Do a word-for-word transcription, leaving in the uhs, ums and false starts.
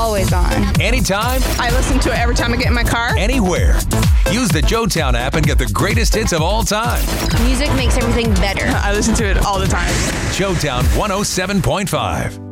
always on. Anytime, I listen to it every time I get in my car. anywhere. Use the JoeTown app and get the greatest hits of all time. Music makes everything better. I listen to it all the time. JoeTown one oh seven point five.